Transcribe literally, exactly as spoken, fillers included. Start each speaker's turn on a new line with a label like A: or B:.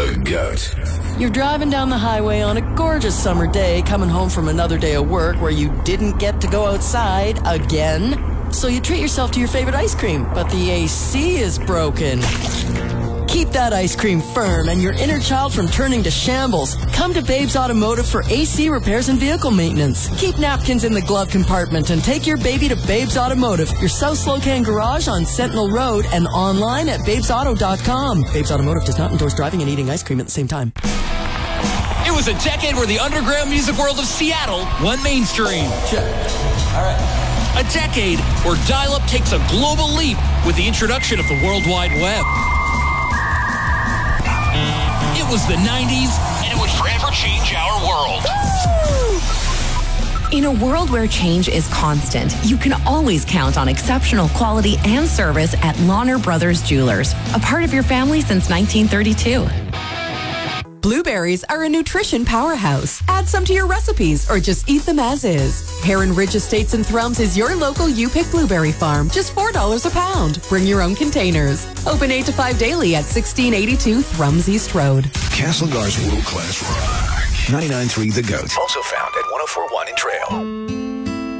A: The Goat.
B: You're driving down the highway on a gorgeous summer day, coming home from another day of work where you didn't get to go outside again. So you treat yourself to your favorite ice cream, but the A C is broken. Keep that ice cream firm and your inner child from turning to shambles. Come to Babes Automotive for A C repairs and vehicle maintenance. Keep napkins in the glove compartment and take your baby to Babes Automotive, your South Slocan garage on Sentinel Road and online at babes auto dot com. Babes Automotive does not endorse driving and eating ice cream at the same time.
C: It was a decade where the underground music world of Seattle went mainstream.
B: Check. All right.
C: A decade where dial-up takes a global leap with the introduction of the World Wide Web. It was the nineties, and it would forever change our world.
D: In a world where change is constant, you can always count on exceptional quality and service at Lahner Brothers Jewelers, a part of your family since nineteen thirty-two.
E: Blueberries are a nutrition powerhouse. Add some to your recipes or just eat them as is. Heron Ridge Estates and Thrums is your local U-Pick blueberry farm. Just four dollars a pound. Bring your own containers. Open eight to five daily at sixteen eighty-two Thrums East Road.
A: Castlegar's world-class rock. ninety-nine point three The Goat. Also found at one oh four point one in Trail.